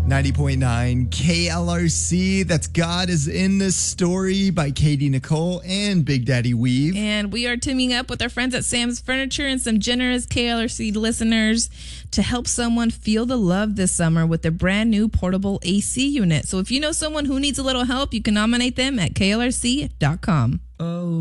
90.9 KLRC. That's God is in This Story by Katie Nicole and Big Daddy Weave. And we are teaming up with our friends at Sam's Furniture and some generous KLRC listeners to help someone feel the love this summer with their brand new portable AC unit. So if you know someone who needs a little help, you can nominate them at klrc.com. Oh.